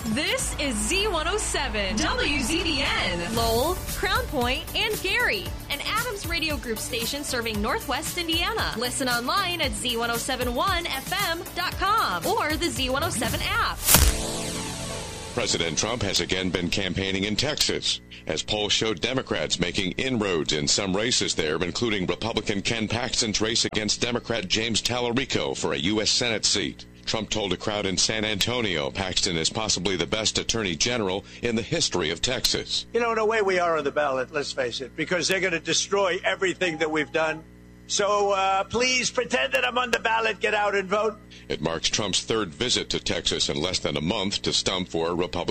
This is Z107, WZDN, Lowell, Crown Point, and Gary, an Adams Radio Group station serving Northwest Indiana. Listen online at Z1071FM.com or the Z107 app. President Trump has again been campaigning in Texas, as polls showed Democrats making inroads in some races there, including Republican Ken Paxton's race against Democrat James Tallarico for a U.S. Senate seat. Trump told a crowd in San Antonio Paxton is possibly the best attorney general in the history of Texas. You know, in a way we are on the ballot, let's face it, because they're going to destroy everything that we've done. So please pretend that I'm on the ballot. Get out and vote. It marks Trump's third visit to Texas in less than a month to stump for Republican